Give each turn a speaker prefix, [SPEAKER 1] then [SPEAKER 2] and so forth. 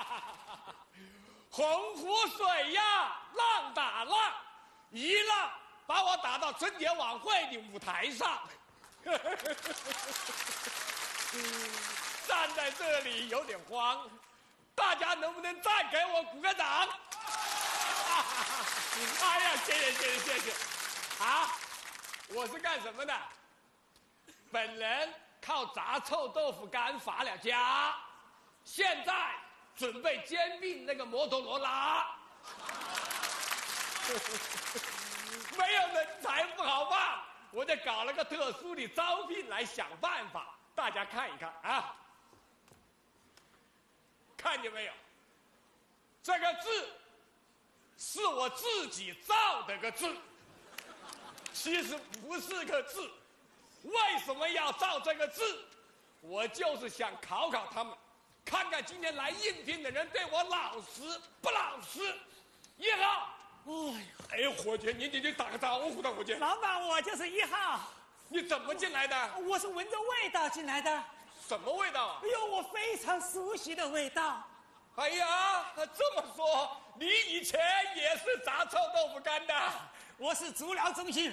[SPEAKER 1] 洪湖水呀，浪打浪，一浪把我打到春节晚会的舞台上。站在这里有点慌，大家能不能再给我鼓个掌？哎呀，谢谢！啊，我是干什么的？本人靠炸臭豆腐干发了家，现在准备兼并那个摩托罗拉。没有人才不好办，我就搞了个特殊的招聘来想办法，大家看一看啊，看见没有？这个字是我自己造的个字，其实不是个字。为什么要造这个字？我就是想考考他们，看看今天来应聘的人对我老实不老实。一号，哎，伙计，你打个招呼的，伙计。
[SPEAKER 2] 老板，我就是1号。
[SPEAKER 1] 你怎么进来的？
[SPEAKER 2] 我是闻着味道进来的。
[SPEAKER 1] 什么味道啊？
[SPEAKER 2] 哎呦，我非常熟悉的味道。
[SPEAKER 1] 哎呀，这么说，你以前也是炸臭豆腐干的？
[SPEAKER 2] 我是足疗中心